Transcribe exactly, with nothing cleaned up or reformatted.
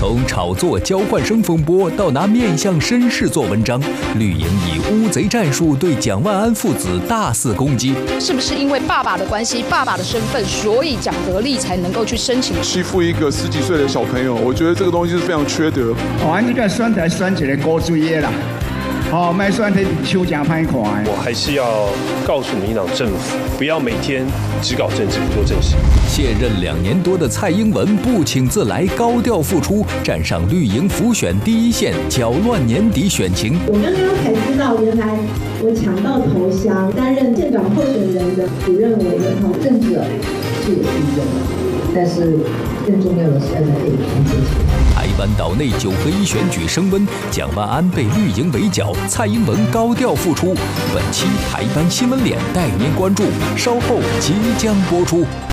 从炒作交换生风波到拿面向绅士做文章，绿营以乌贼战术对蒋万安父子大肆攻击。 是不是因为爸爸的关系、爸爸的身份，所以蒋得利才能够去申请？ 欺负一个十几岁的小朋友，我觉得这个东西是非常缺德。 哦，俺这个选台选一个高水的啦。 哦，卖选题手真歹看。 我还是要告诉民进党政府，不要每天只搞政治不做政事。 卸任两年多的蔡英文不请自来，高调复出，站上绿营辅选第一线，搅乱年底选情。 我刚刚才知道，原来我抢到头香，担任县长候选人的主任委员后， 政治是有意愿的，但是更重要的是要在这里团结起来。 台湾岛内九合一选举升温，蒋万安被绿营围剿，蔡英文高调复出。本期台湾新闻脸带您关注，稍后即将播出。